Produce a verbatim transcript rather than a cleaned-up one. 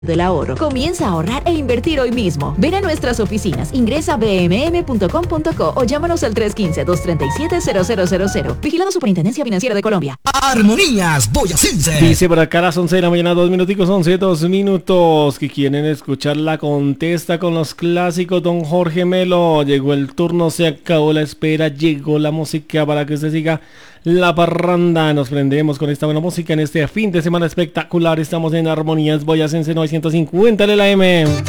del ahorro. Comienza a ahorrar e invertir hoy mismo. Ven a nuestras oficinas, ingresa a b m m punto com punto co o llámanos al tres uno cinco, dos tres siete, cero cero cero cero. Vigilado Superintendencia Financiera de Colombia. Armonías Boyacense. Dice por acá a las once de la mañana, dos minuticos, once, dos minutos. Que quieren escuchar la contesta con los clásicos. Don Jorge Melo, llegó el turno, se acabó la espera, llegó la música para que usted siga la parranda. Nos prendemos con esta buena música en este fin de semana espectacular. Estamos en Armonías Boyacense novecientos cincuenta de la M.